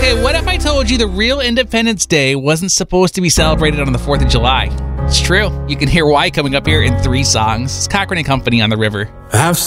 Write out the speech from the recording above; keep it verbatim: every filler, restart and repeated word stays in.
Okay, what if I told you the real Independence Day wasn't supposed to be celebrated on the fourth of July? It's true. You can hear why coming up here in three songs. It's Cochran and Company on the River. I've